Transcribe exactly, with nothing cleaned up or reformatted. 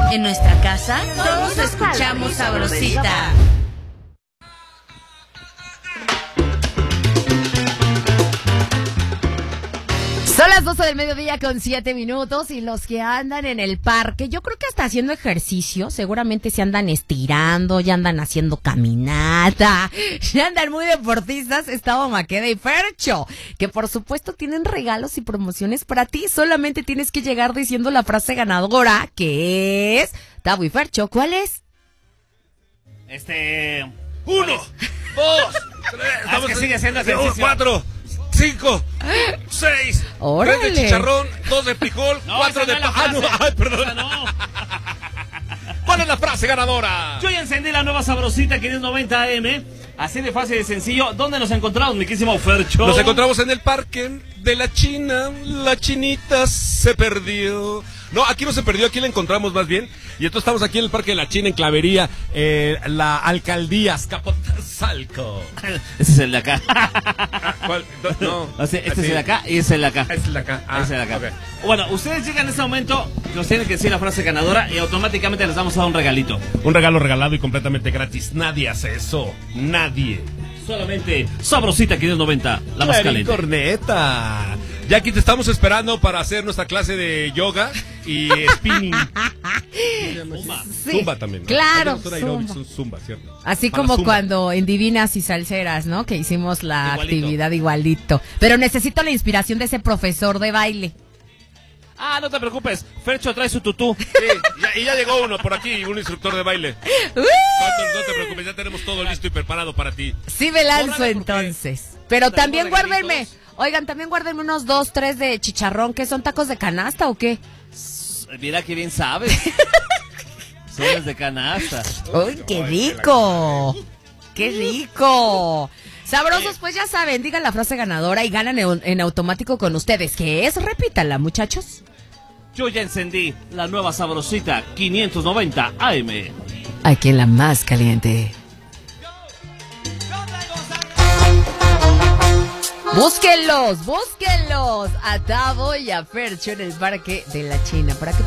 En nuestra casa, todos escuchamos Sabrosita. Son las doce del mediodía con siete minutos y los que andan en el parque, yo creo que hasta haciendo ejercicio, seguramente se andan estirando, ya andan haciendo caminata, ya andan muy deportistas, Estado Maqueda y Fercho, que por supuesto tienen regalos y promociones para ti, solamente tienes que llegar diciendo la frase ganadora, que es, Tavo y Fercho, ¿cuál es? Este... Uno, dos, tres, ah, es que sigue haciendo ejercicio. Cuatro, cinco, seis, ¡Órale! tres de chicharrón, dos de frijol, No, cuatro esa de no es la pa... Ah, no, frase. ay, perdón. Esa no. ¿Cuál es la frase ganadora? Yo ya encendí la nueva Sabrosita quinientos noventa A M. Así de fácil y sencillo. ¿Dónde nos encontramos, mi querísimo Fercho? Nos encontramos en el parque de la China. La chinita se perdió. No, aquí no se perdió, aquí la encontramos más bien. Y entonces estamos aquí en el Parque de la China, en Clavería, eh, la alcaldía Azcapotzalco. Ese es el de acá. ¿Cuál? No. O sea, este Así. es el de acá y ese es el de acá. Este es el de acá. Ah, Ese es el de acá. okay. Bueno, ustedes llegan en este momento, nos tienen que decir la frase ganadora y automáticamente les vamos a dar un regalito. Un regalo regalado y completamente gratis. Nadie hace eso. Nadie. Solamente Sabrosita quinientos noventa, la más Clarín caliente. Corneta. Ya aquí te estamos esperando para hacer nuestra clase de yoga y spinning. Zumba. Sí, Zumba también, ¿no? claro, Hay otro aeróbics, zumba. un zumba, ¿cierto? Así Para como zumba. cuando en Divinas y Salseras, ¿no? Que hicimos la Igualito. actividad igualito. Pero necesito la inspiración de ese profesor de baile. Ah, no te preocupes, Fercho trae su tutú. Sí, ya- y ya llegó uno por aquí, un instructor de baile. No, te- no te preocupes, ya tenemos todo listo y preparado para ti. Sí me lanzo Órale, porque entonces. Pero traemos también regalitos. guárdenme. Oigan, también guárdenme unos dos, tres de chicharrón. ¿Qué son tacos de canasta o qué? Mira que bien sabes. Son de canasta. ¡Uy, qué rico! ¡Qué rico! Sabrosos, pues ya saben, digan la frase ganadora y ganan en, en automático con ustedes. ¿Qué es? Repítanla, muchachos. Yo ya encendí la nueva Sabrosita quinientos noventa A M. Aquí en la más caliente. Búsquenlos, búsquenlos a Tavo y a Fercho en el Parque de la China para que